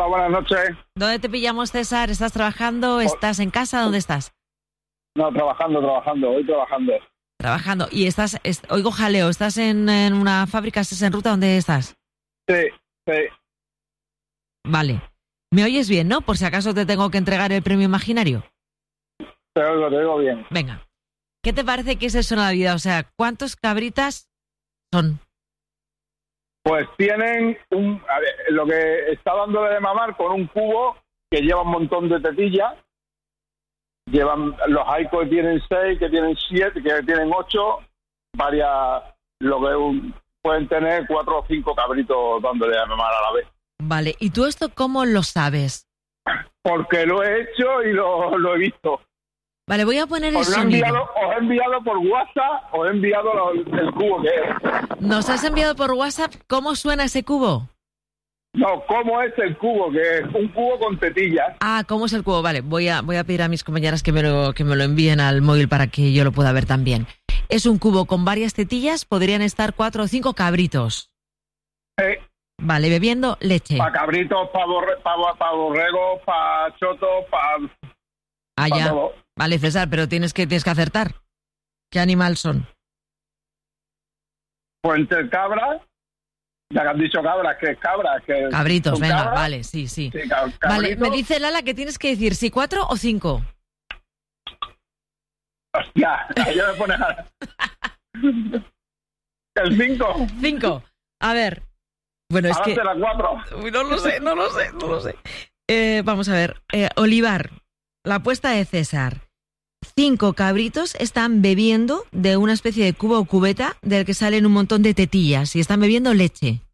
Hola, buenas noches. ¿Dónde te pillamos, César? ¿Estás trabajando? ¿Estás en casa? ¿Dónde estás? No, trabajando, hoy trabajando. Trabajando. Y oigo jaleo, ¿estás en una fábrica? ¿Estás en ruta? ¿Dónde estás? Sí. Vale. ¿Me oyes bien, no? Por si acaso te tengo que entregar el premio imaginario. Te oigo bien. Venga. ¿Qué te parece que es eso en la vida? O sea, ¿cuántos cabritas son? Pues tienen lo que está dándole de mamar con un cubo que lleva un montón de tetillas. Llevan los hay que tienen 6, que tienen 7, que tienen 8, varias, pueden tener 4 o 5 cabritos dándole de mamar a la vez. Vale, ¿y tú esto cómo lo sabes? Porque lo he hecho y lo he visto. Vale, voy a poner el Os he sonido. enviado por WhatsApp, os he enviado el cubo que es. ¿Nos has enviado por WhatsApp cómo suena ese cubo? No, ¿cómo es el cubo? Que es un cubo con tetillas. Ah, ¿cómo es el cubo? Vale, voy a pedir a mis compañeras que me lo envíen al móvil para que yo lo pueda ver también. Es un cubo con varias tetillas, podrían estar 4 o 5 cabritos. Vale, bebiendo leche. Para cabritos, para borregos, para chotos, para... Ah, ya. todo. Vale, César, pero tienes que acertar. ¿Qué animal son? Pues entre cabras, ya que han dicho cabras, que es cabras. Que Cabritos, venga, cabras. vale, sí. Sí, Vale, me dice Lala que tienes que decir si 4 o 5. Hostia, ya me pone el 5. 5. A ver. Bueno, es que... Ahora será 4. Uy, no lo sé. Vamos a ver. Olivar, la apuesta de César. 5 cabritos están bebiendo de una especie de cubo o cubeta del que salen un montón de tetillas y están bebiendo leche.